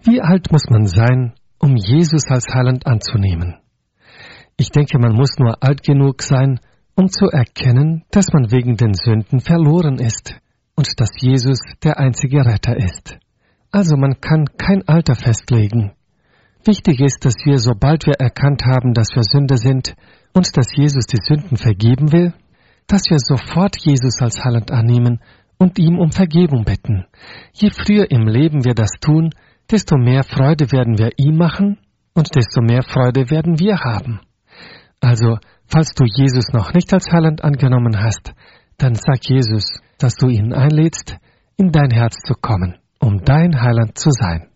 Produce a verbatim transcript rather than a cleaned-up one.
Wie alt muss man sein, um Jesus als Heiland anzunehmen? Ich denke, man muss nur alt genug sein, um zu erkennen, dass man wegen den Sünden verloren ist und dass Jesus der einzige Retter ist. Also man kann kein Alter festlegen. Wichtig ist, dass wir, sobald wir erkannt haben, dass wir Sünder sind und dass Jesus die Sünden vergeben will, dass wir sofort Jesus als Heiland annehmen und ihm um Vergebung bitten. Je früher im Leben wir das tun, desto mehr Freude werden wir ihm machen und desto mehr Freude werden wir haben. Also, falls du Jesus noch nicht als Heiland angenommen hast, dann sag Jesus, dass du ihn einlädst, in dein Herz zu kommen, um dein Heiland zu sein.